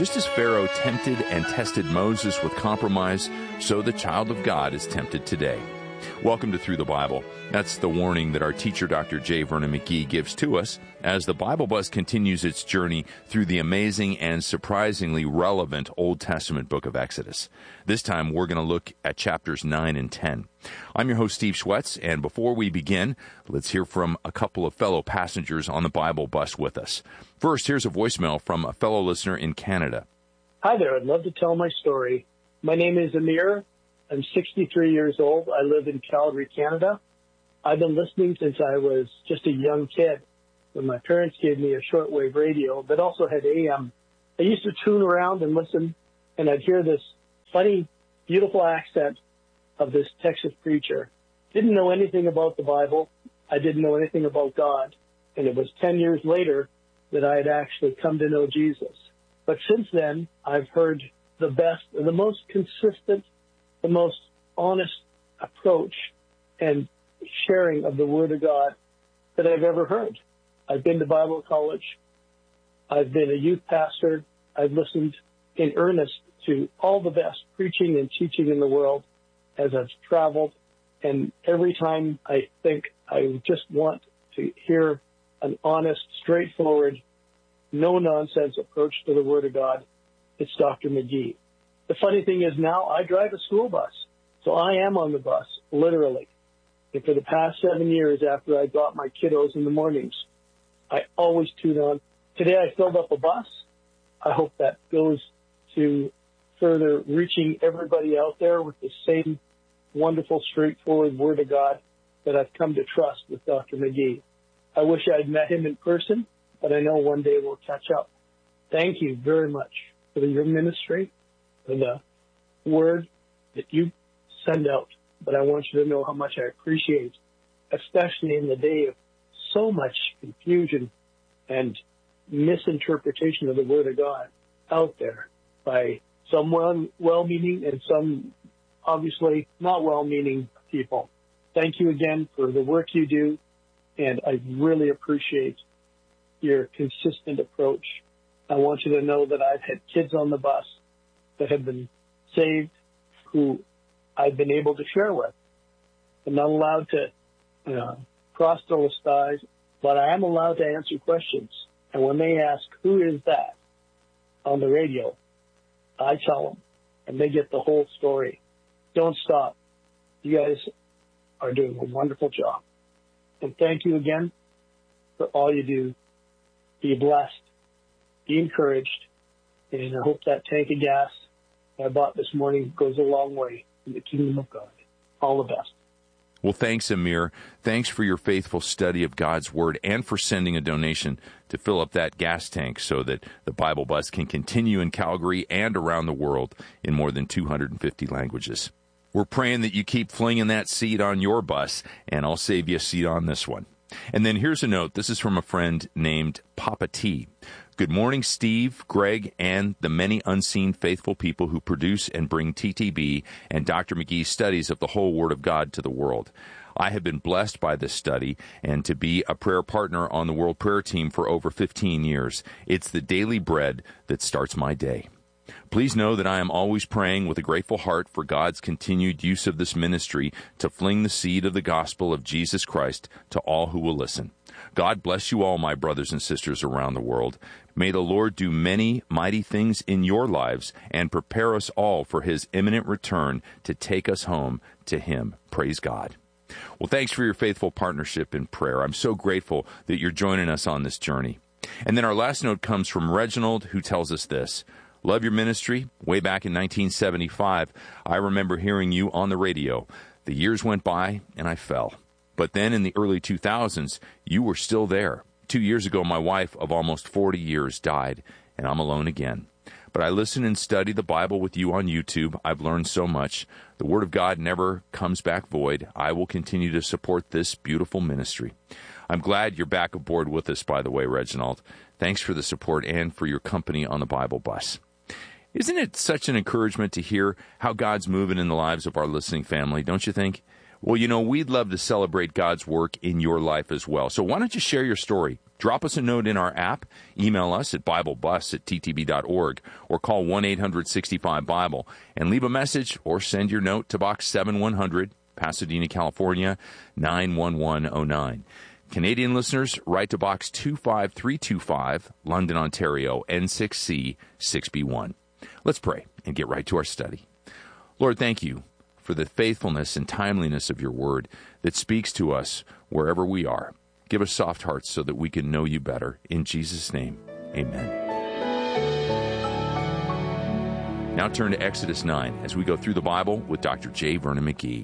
Just as Pharaoh tempted and tested Moses with compromise, so the child of God is tempted today. Welcome to Through the Bible. That's the warning that our teacher, Dr. J. Vernon McGee, gives to us as the Bible Bus continues its journey through the amazing and surprisingly relevant Old Testament book of Exodus. This time, we're going to look at chapters 9 and 10. I'm your host, Steve Schwetz, and before we begin, let's hear from a couple of fellow passengers on the Bible Bus with us. First, here's a voicemail from a fellow listener in Canada. Hi there. I'd love to tell my story. My name is Amir. I'm 63 years old. I live in Calgary, Canada. I've been listening since I was just a young kid when my parents gave me a shortwave radio that also had AM. I used to tune around and listen, and I'd hear this funny, beautiful accent of this Texas preacher. Didn't know anything about the Bible. I didn't know anything about God. And it was 10 years later that I had actually come to know Jesus. But since then, I've heard the best, the most consistent, the most honest approach and sharing of the Word of God that I've ever heard. I've been to Bible college. I've been a youth pastor. I've listened in earnest to all the best preaching and teaching in the world as I've traveled. And every time I think I just want to hear an honest, straightforward, no-nonsense approach to the Word of God, it's Dr. McGee. The funny thing is now I drive a school bus, so I am on the bus, literally. And for the past 7 years after I got my kiddos in the mornings, I always tune on. Today I filled up a bus. I hope that goes to further reaching everybody out there with the same wonderful, straightforward Word of God that I've come to trust with Dr. McGee. I wish I'd met him in person, but I know one day we'll catch up. Thank you very much for your ministry, for the word that you send out. But I want you to know how much I appreciate, especially in the day of so much confusion and misinterpretation of the Word of God out there by some well-meaning and some obviously not well-meaning people. Thank you again for the work you do, and I really appreciate your consistent approach. I want you to know that I've had kids on the bus that have been saved who I've been able to share with. I'm not allowed to cross those ties, but I am allowed to answer questions. And when they ask, who is that on the radio, I tell them, and they get the whole story. Don't stop. You guys are doing a wonderful job. And thank you again for all you do. Be blessed. Be encouraged. And I hope that tank of gas I bought this morning goes a long way in the kingdom of God. All the best. Well, thanks, Amir. Thanks for your faithful study of God's Word and for sending a donation to fill up that gas tank so that the Bible Bus can continue in Calgary and around the world in more than 250 languages. We're praying that you keep flinging that seed on your bus, and I'll save you a seat on this one. And then here's a note. This is from a friend named Papa T. Good morning, Steve, Greg, and the many unseen faithful people who produce and bring TTB and Dr. McGee's studies of the whole Word of God to the world. I have been blessed by this study and to be a prayer partner on the World Prayer Team for over 15 years. It's the daily bread that starts my day. Please know that I am always praying with a grateful heart for God's continued use of this ministry to fling the seed of the gospel of Jesus Christ to all who will listen. God bless you all, my brothers and sisters around the world. May the Lord do many mighty things in your lives and prepare us all for His imminent return to take us home to Him. Praise God. Well, thanks for your faithful partnership in prayer. I'm so grateful that you're joining us on this journey. And then our last note comes from Reginald, who tells us this. Love your ministry. Way back in 1975, I remember hearing you on the radio. The years went by, and I fell. But then in the early 2000s, you were still there. 2 years ago, my wife of almost 40 years died, and I'm alone again. But I listen and study the Bible with you on YouTube. I've learned so much. The Word of God never comes back void. I will continue to support this beautiful ministry. I'm glad you're back aboard with us, by the way, Reginald. Thanks for the support and for your company on the Bible Bus. Isn't it such an encouragement to hear how God's moving in the lives of our listening family, don't you think? Well, we'd love to celebrate God's work in your life as well. So why don't you share your story? Drop us a note in our app, email us at BibleBus@ttb.org, or call 1-800-65-BIBLE and leave a message or send your note to Box 7100, Pasadena, California, 91109. Canadian listeners, write to Box 25325, London, Ontario, N6C 6B1. Let's pray and get right to our study. Lord, thank you for the faithfulness and timeliness of your word that speaks to us wherever we are. Give us soft hearts so that we can know you better. In Jesus' name, amen. Now turn to Exodus 9 as we go through the Bible with Dr. J. Vernon McGee.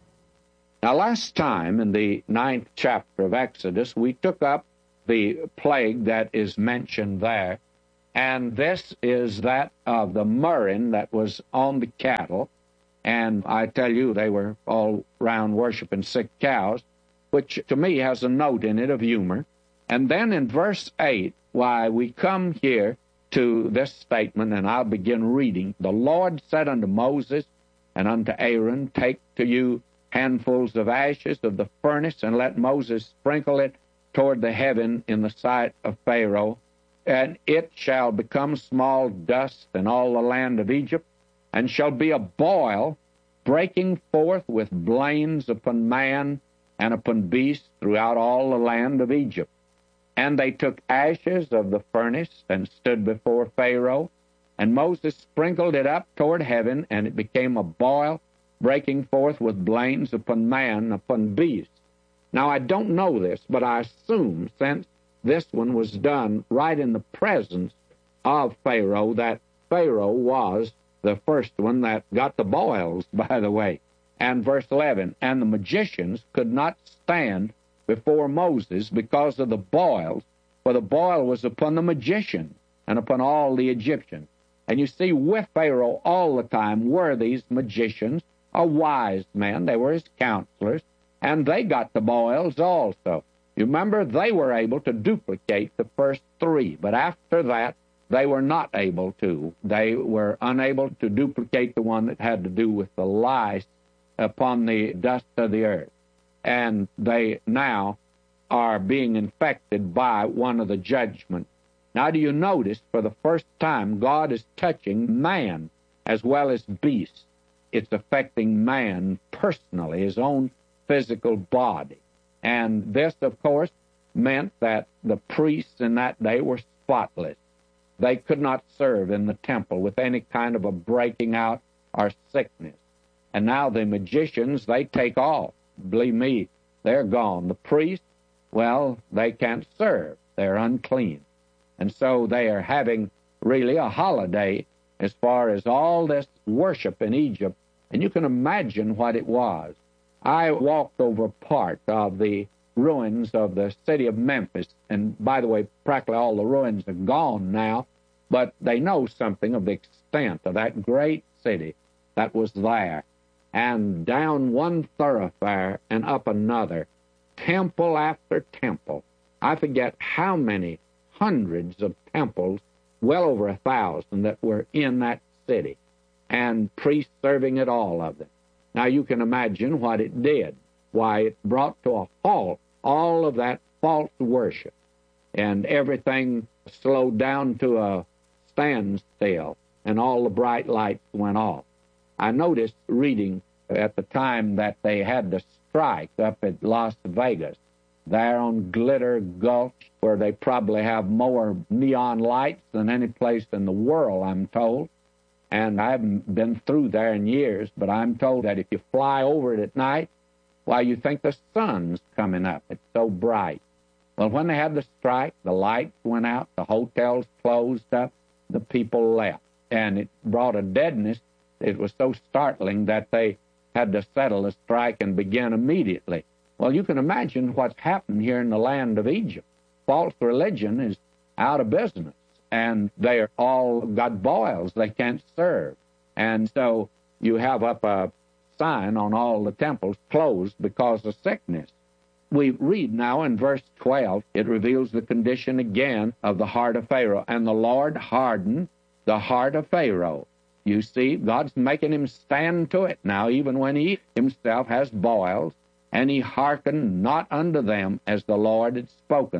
Now, last time in the 9th chapter of Exodus, we took up the plague that is mentioned there, and this is that of the murrain that was on the cattle, and I tell you, they were all round worshiping sick cows, which to me has a note in it of humor. And then in verse 8, why, we come here to this statement, and I'll begin reading. The Lord said unto Moses and unto Aaron, Take to you handfuls of ashes of the furnace, and let Moses sprinkle it toward the heaven in the sight of Pharaoh, and it shall become small dust in all the land of Egypt, and shall be a boil breaking forth with blains upon man and upon beast throughout all the land of Egypt. And they took ashes of the furnace and stood before Pharaoh, and Moses sprinkled it up toward heaven, and it became a boil breaking forth with blains upon man, upon beast. Now, I don't know this, but I assume, since this one was done right in the presence of Pharaoh, that Pharaoh was the first one that got the boils, by the way. And verse 11, and the magicians could not stand before Moses because of the boils, for the boil was upon the magicians and upon all the Egyptians. And you see, with Pharaoh all the time were these magicians, wise men. They were his counselors, and they got the boils also. You remember, they were able to duplicate the first three, but after that, they were not able to. They were unable to duplicate the one that had to do with the lice upon the dust of the earth. And they now are being infected by one of the judgments. Now, do you notice, for the first time, God is touching man as well as beasts. It's affecting man personally, his own physical body. And this, of course, meant that the priests in that day were spotless. They could not serve in the temple with any kind of a breaking out or sickness. And now the magicians, they take off. Believe me, they're gone. The priests, well, they can't serve. They're unclean. And so they are having really a holiday as far as all this worship in Egypt. And you can imagine what it was. I walked over part of the ruins of the city of Memphis. And by the way, practically all the ruins are gone now, but they know something of the extent of that great city that was there. And down one thoroughfare and up another, temple after temple. I forget how many hundreds of temples, well over 1,000 that were in that city, and priests serving at all of them. Now you can imagine what it did. Why, it brought to a halt all of that false worship, and everything slowed down to a standstill, and all the bright lights went off. I noticed reading at the time that they had the strike up at Las Vegas, there on Glitter Gulch, where they probably have more neon lights than any place in the world, I'm told. And I haven't been through there in years, but I'm told that if you fly over it at night, why, you think the sun's coming up. It's so bright. Well, when they had the strike, the lights went out, the hotels closed up, the people left. And it brought a deadness. It was so startling that they had to settle the strike and begin immediately. Well, you can imagine what's happened here in the land of Egypt. False religion is out of business, and they all got boils. They can't serve. And so you have up a sign on all the temples closed because of sickness. We read now in verse 12, it reveals the condition again of the heart of Pharaoh. And the Lord hardened the heart of Pharaoh. You see, God's making him stand to it now, even when he himself has boils. And he hearkened not unto them as the Lord had spoken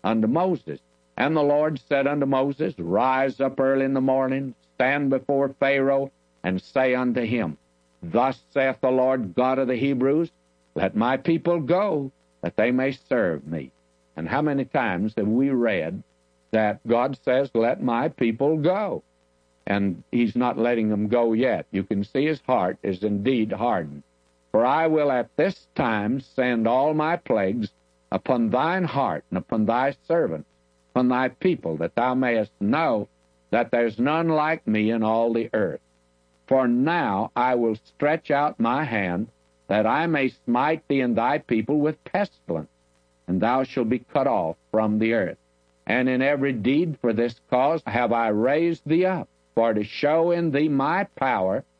unto Moses. And the Lord said unto Moses, Rise up early in the morning, stand before Pharaoh, and say unto him, Thus saith the Lord God of the Hebrews, Let my people go, that they may serve me. And how many times have we read that God says, Let my people go? And he's not letting them go yet. You can see his heart is indeed hardened. For I will at this time send all my plagues upon thine heart and upon thy servants, upon thy people, that thou mayest know that there's none like me in all the earth. For now I will stretch out my hand, that I may smite thee and thy people with pestilence, and thou shalt be cut off from the earth. And in every deed for this cause have I raised thee up, for to show in thee my power,